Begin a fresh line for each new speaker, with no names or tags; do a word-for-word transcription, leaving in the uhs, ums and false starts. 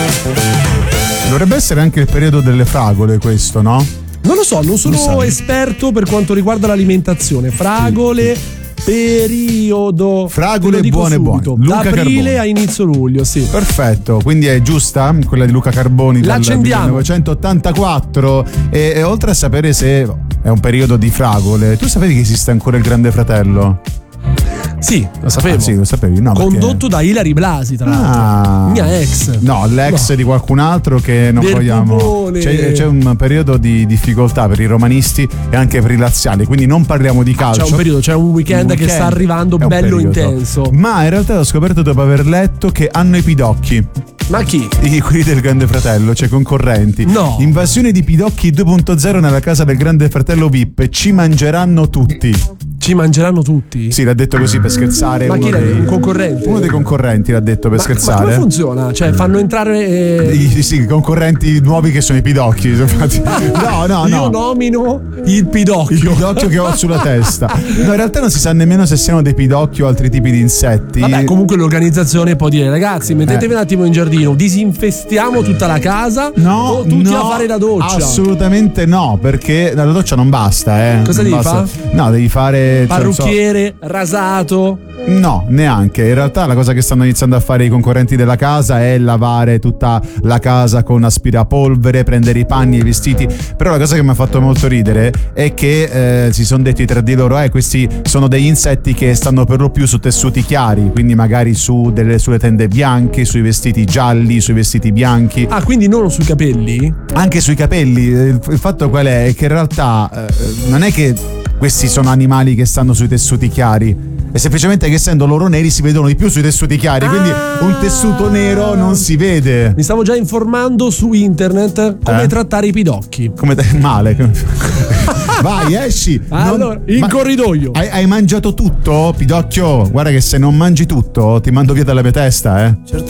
Dovrebbe essere anche il periodo delle fragole questo, no?
Non lo so, non sono esperto per quanto riguarda l'alimentazione. Fragole, sì, sì. Periodo
fragole buone
subito,
buone Luca
da aprile
Carboni.
a inizio luglio, sì.
Perfetto, quindi è giusta quella di Luca Carboni dal millenovecentottantaquattro e, e oltre a sapere se è un periodo di fragole, tu sapevi che esiste ancora il Grande Fratello?
Sì, lo sapevo.
Ah, sì, lo sapevi, no?
Condotto
perché...
da Ilary Blasi, tra l'altro.
Ah,
mia ex.
No, l'ex no. di qualcun altro che non
Del
vogliamo. C'è, c'è un periodo di difficoltà per i romanisti e anche per i laziali, quindi non parliamo di calcio.
Ah, c'è un periodo, c'è un weekend, un weekend che sta arrivando bello intenso.
Ma in realtà ho scoperto dopo aver letto che hanno i pidocchi.
Ma chi?
I, quelli del Grande Fratello, cioè concorrenti.
No.
Invasione di pidocchi due punto zero nella casa del Grande Fratello V I P. Ci mangeranno tutti.
Ci mangeranno tutti?
Sì, l'ha detto così per scherzare.
Ma
uno
chi
dei,
un concorrente?
Uno dei concorrenti l'ha detto per
ma,
scherzare.
Ma come funziona? Cioè fanno entrare eh...
I, sì, i concorrenti nuovi che sono i pidocchi. No, no, no.
Io nomino il pidocchio.
Il pidocchio che ho sulla testa. No, in realtà non si sa nemmeno se siano dei pidocchi o altri tipi di insetti.
Vabbè, comunque l'organizzazione può dire: ragazzi, mettetevi eh. un attimo in giardino, disinfestiamo tutta la casa.
No,
o tutti
no,
a fare la doccia.
Assolutamente no, perché la doccia non basta, eh.
Cosa
non
devi
fare?
No,
devi fare
parrucchiere, cioè, so... rasato.
No, neanche. In realtà la cosa che stanno iniziando a fare i concorrenti della casa è lavare tutta la casa con aspirapolvere, prendere i panni e i vestiti. Però la cosa che mi ha fatto molto ridere è che eh, si sono detti tra di loro: eh, questi sono degli insetti che stanno per lo più su tessuti chiari, quindi magari su delle, sulle tende bianche, sui vestiti gialli, sui vestiti bianchi.
Ah, quindi non sui capelli?
Anche sui capelli. Il, il fatto qual è? È che in realtà eh, non è che questi sono animali che stanno sui tessuti chiari, è semplicemente che essendo loro neri si vedono di più sui tessuti chiari, ah, quindi un tessuto nero non si vede.
Mi stavo già informando su internet come eh? trattare i pidocchi.
Come te- male. Vai, esci.
Allora, non, in ma, corridoio.
Hai, hai mangiato tutto, Pidocchio? Guarda che se non mangi tutto ti mando via dalla mia testa, eh.
Certo.